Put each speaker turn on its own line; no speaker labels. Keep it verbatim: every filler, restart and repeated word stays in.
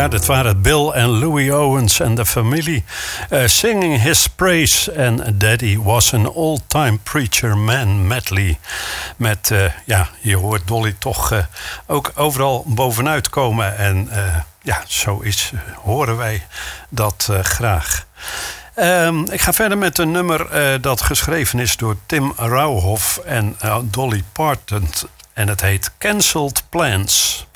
Ja, dat waren Bill en Louis Owens en de familie. Uh, singing his praise. En Daddy was an old-time preacher man medley. Met, uh, ja, je hoort Dolly toch uh, ook overal bovenuit komen. En uh, ja, zo is, uh, horen wij dat uh, graag. Um, ik ga verder met een nummer uh, dat geschreven is door Tim Rauhoff en uh, Dolly Parton. En het heet Cancelled Plans.